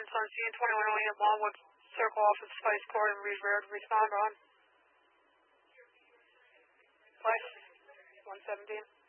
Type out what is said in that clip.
units on scene, 21 William Longwood Circle off of Spice Court and Reed Road. Respond on. Flash 117.